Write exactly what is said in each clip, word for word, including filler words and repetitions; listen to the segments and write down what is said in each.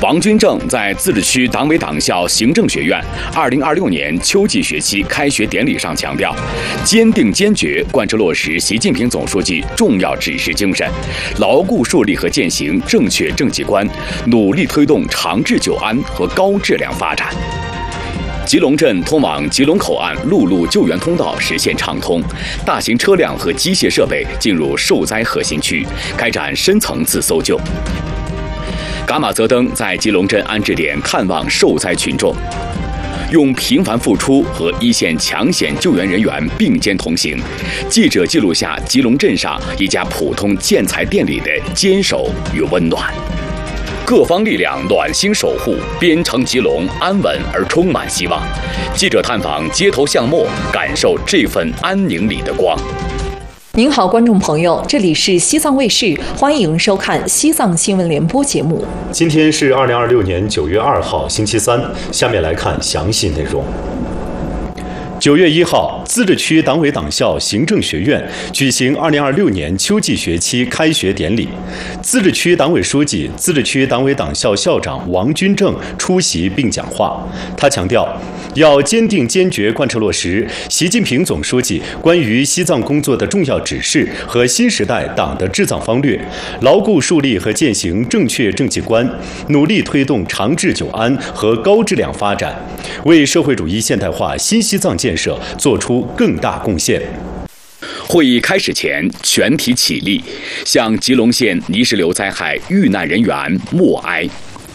王军正在自治区党委党校行政学院二零二六年秋季学期开学典礼上强调，坚定坚决贯彻落实习近平总书记重要指示精神，牢固树立和践行正确政绩观，努力推动长治久安和高质量发展。吉隆镇通往吉隆口岸陆路救援通道实现畅通，大型车辆和机械设备进入受灾核心区，开展深层次搜救。噶玛泽登在吉隆镇安置点看望受灾群众，用频繁付出和一线抢险救援人员并肩同行。记者记录下吉隆镇上一家普通建材店里的坚守与温暖。各方力量暖心守护，边城吉隆安稳而充满希望。记者探访街头巷陌，感受这份安宁里的光。 您好，观众朋友，这里是西藏卫视，欢迎收看西藏新闻联播节目。 今天是二零二六年九月二号，星期三。下面来看详细内容。九月一号，自治区党委党校行政学院举行二零二六年秋季学期开学典礼。自治区党委书记、自治区党委党校校长王军正出席并讲话。他强调，要坚定坚决贯彻落实习近平总书记关于西藏工作的重要指示和新时代党的治藏方略，牢固树立和践行正确政绩观，努力推动长治久安和高质量发展，为社会主义现代化新西藏建设做出更大贡献。 会议开始前，全体起立，向吉隆县泥石流灾害遇难人员默哀。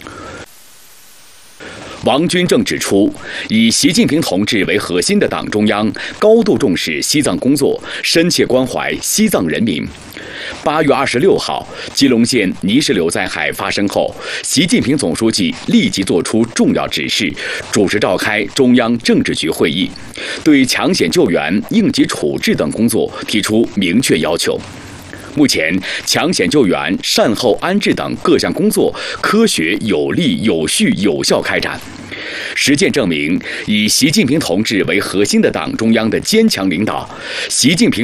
王军正指出，以习近平同志为核心的党中央高度重视西藏工作，深切关怀西藏人民。八月二十六号，吉隆县泥石流灾害发生后，习近平总书记立即作出重要指示，主持召开中央政治局会议，对抢险救援、应急处置等工作提出明确要求。目前，抢险救援、善后安置等各项工作科学、有力、有序、有效开展。实践证明，以习近平同志为核心的党中央的坚强领导，习近平